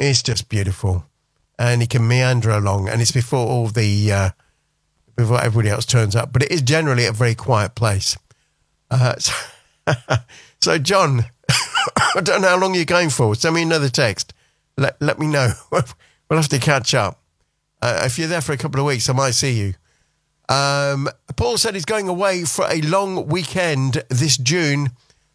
It's just beautiful. And you can meander along, and it's before all the before everybody else turns up. But it is generally a very quiet place. So John, I don't know how long you're going for. Send me another text. Let me know. We'll have to catch up. If you're there for a couple of weeks, I might see you. Paul said he's going away for a long weekend this June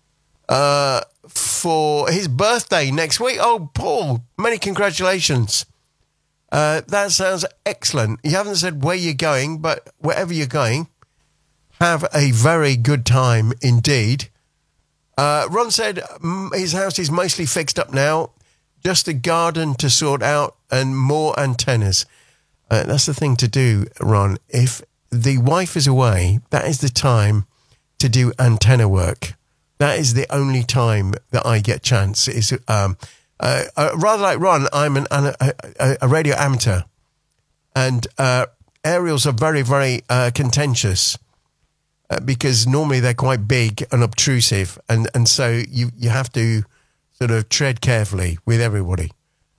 for his birthday next week. Oh, Paul, many congratulations. That sounds excellent. You haven't said where you're going, but wherever you're going, have a very good time indeed. Ron said his house is mostly fixed up now, just a garden to sort out and more antennas. That's the thing to do, Ron. If the wife is away, that is the time to do antenna work. That is the only time that I get chance. Is rather like Ron, I'm a radio amateur, and aerials are very, very contentious because normally they're quite big and obtrusive, and so you have to sort of tread carefully with everybody.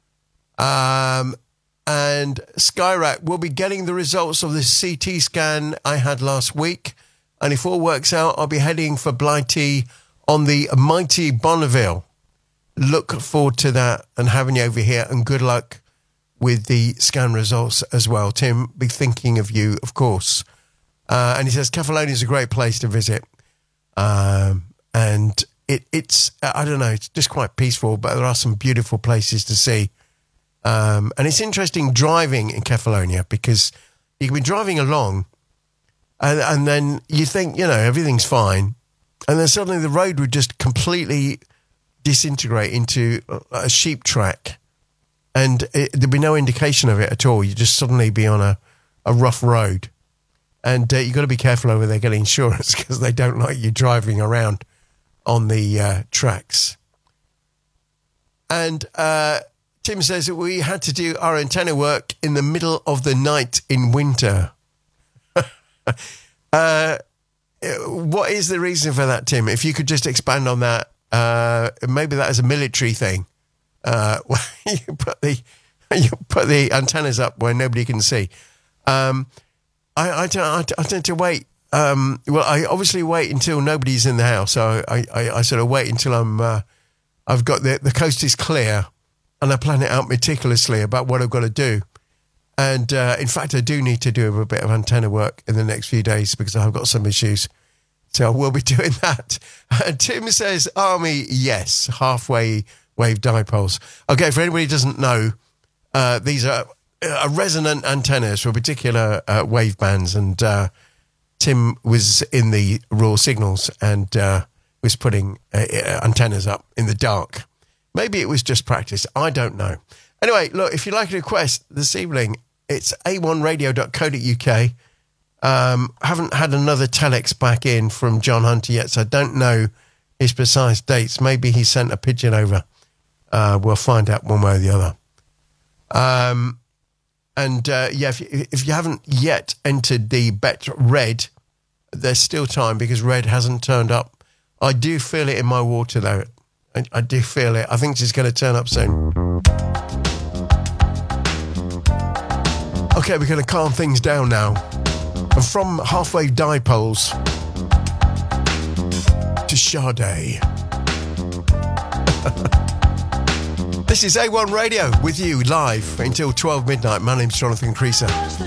And Skyrack will be getting the results of the CT scan I had last week, and if all works out, I'll be heading for Blighty on the mighty Bonneville. Look forward to that and having you over here, and good luck with the scan results as well. Tim, be thinking of you, of course. And he says Kefalonia is a great place to visit. And it's, I don't know, it's just quite peaceful, but there are some beautiful places to see. And it's interesting driving in Kefalonia because you can be driving along and then you think, you know, everything's fine. And then suddenly the road would just completely disintegrate into a sheep track, and there'd be no indication of it at all. You'd just suddenly be on a rough road, and you've got to be careful over there getting insurance because they don't like you driving around on the tracks. And Tim says that we had to do our antenna work in the middle of the night in winter. What is the reason for that, Tim? If you could just expand on that. Maybe that is a military thing. You put the antennas up where nobody can see. I tend to wait. Well, I obviously wait until nobody's in the house. So I sort of wait until I've got the coast is clear, and I plan it out meticulously about what I've got to do. And in fact, I do need to do a bit of antenna work in the next few days because I've got some issues. So I will be doing that. Tim says, Army, yes, halfway wave dipoles. Okay, for anybody who doesn't know, these are resonant antennas for particular wave bands. And Tim was in the Royal Signals and was putting antennas up in the dark. Maybe it was just practice. I don't know. Anyway, look, if you'd like a request this evening, it's a1radio.co.uk. Haven't had another telex back in from John Hunter yet, so I don't know his precise dates. Maybe he sent a pigeon over. We'll find out one way or the other. Yeah, if you haven't yet entered the Bet Red, there's still time because Red hasn't turned up. I do feel it in my water, though. I do feel it. I think it's going to turn up soon. Okay, we're going to calm things down now. And from halfway dipoles to Sade. This is A1 Radio with you live until 12 midnight. My name's Jonathan Creaser.